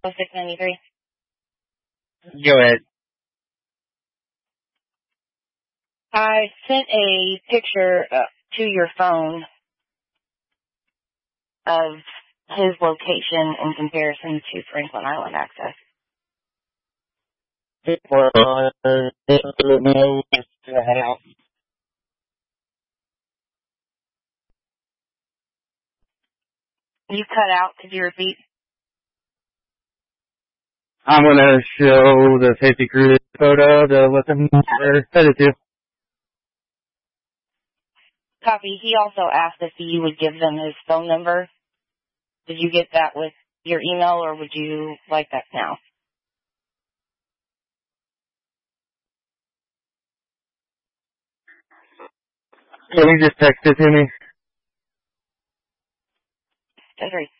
693. Go ahead. I sent a picture to your phone of his location in comparison to Franklin Island access. You cut out. Could you repeat? I'm going to show the safety crew photo to let them know where it's headed to. Copy. He also asked if you would give them his phone number. Did you get that with your email, or would you like that now? Can you just text it to me? 10-3.